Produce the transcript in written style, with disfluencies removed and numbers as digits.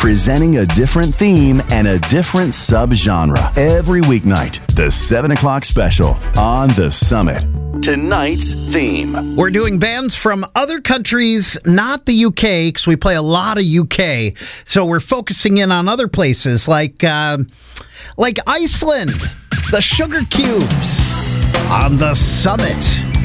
presenting a different theme and a different subgenre. Every weeknight, the 7 o'clock special on The Summit. Tonight's theme. We're doing bands from other countries, not the UK, because we play a lot of UK. So we're focusing in on other places like Iceland, the Sugar Cubes on The Summit.